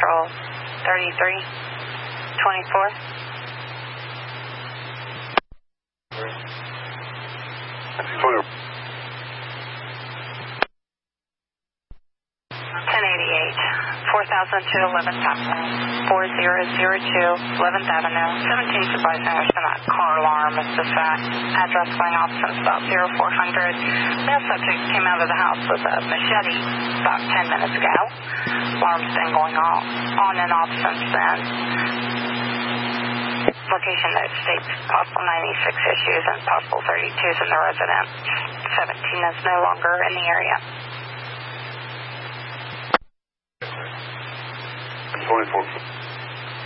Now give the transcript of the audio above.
Patrol 3324. 1088, 4000 to 11th Avenue, 4002 11th Avenue, 17 supplies and that car alarm is dispatched. Address going off since about 0400. Male subject came out of the house with a machete about 10 minutes ago. Alarm's been going on and off since then. Location that states possible 96 issues and possible 32s in the residence. 17 is no longer in the area. 24.